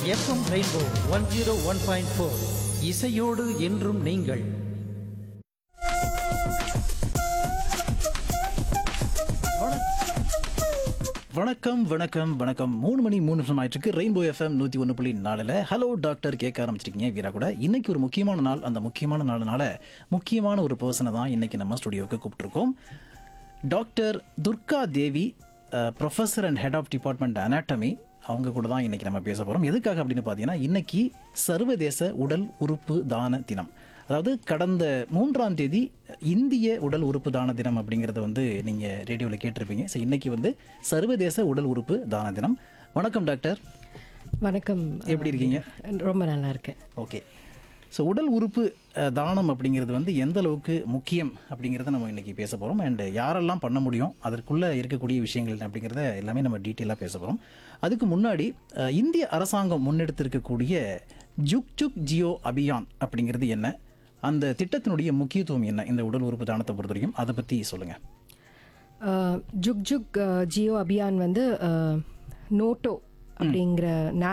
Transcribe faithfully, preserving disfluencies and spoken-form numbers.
FM rainbow one zero one point four இசையோடு என்றும் நீங்கள். வணக்கம் வணக்கம் வணக்கம். மூணு மணி மூணு நிமிஷம் ஆயிட்டு இருக்கு. ரெயின்போ எஃப்எம் நூற்றி ஒன்று புள்ளி நாலில் ஹலோ டாக்டர் கேட்க ஆரம்பிச்சிருக்கீங்க வீரா கூட. இன்னைக்கு ஒரு முக்கியமான நாள். அந்த முக்கியமான நாளுனால முக்கியமான ஒரு பர்சனை தான் இன்னைக்கு நம்ம ஸ்டுடியோவுக்கு கூப்பிட்டுருக்கோம். Doctor Durga Devi, professor and head of department anatomy. அவங்க கூட தான் இன்றைக்கி நம்ம பேச போகிறோம். எதுக்காக அப்படின்னு பார்த்தீங்கன்னா, இன்றைக்கி சர்வதேச உடல் உறுப்பு தான தினம். அதாவது கடந்த மூன்றாம் தேதி இந்திய உடல் உறுப்பு தான தினம் அப்படிங்கிறத வந்து நீங்கள் ரேடியோவில் கேட்டிருப்பீங்க. ஸோ இன்றைக்கி வந்து சர்வதேச உடல் உறுப்பு தான தினம். வணக்கம் டாக்டர். வணக்கம். எப்படி இருக்கீங்க? ரொம்ப நல்லா இருக்கேன். ஓகே. ஸோ உடல் உறுப்பு தானம் அப்படிங்கிறது வந்து எந்த அளவுக்கு முக்கியம் அப்படிங்கிறத நம்ம இன்றைக்கி பேச போகிறோம். அண்டு யாரெல்லாம் பண்ண முடியும், அதற்குள்ளே இருக்கக்கூடிய விஷயங்கள் அப்படிங்கிறத எல்லாமே நம்ம டீட்டெயிலாக பேச போகிறோம். அதுக்கு முன்னாடி இந்திய அரசாங்கம் முன்னெடுத்திருக்கக்கூடிய ஜுக் ஜுக் ஜியோ அபியான் அப்படிங்கிறது என்ன, அந்த திட்டத்தினுடைய முக்கியத்துவம் என்ன, இந்த உடல் உறுப்பு தானத்தை பொறுத்த வரைக்கும் அதை பற்றி சொல்லுங்கள். ஜுக் ஜுக் ஜியோ அபியான் வந்து நோட்டோ அப்படிங்கிற